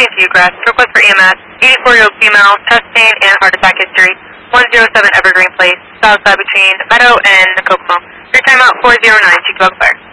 to Ugrass. Request for EMS. 84-year-old female, chest pain and heart attack history. 107 Evergreen Place, south side between Meadow and Kokomo. Your timeout 409, Chief Fire.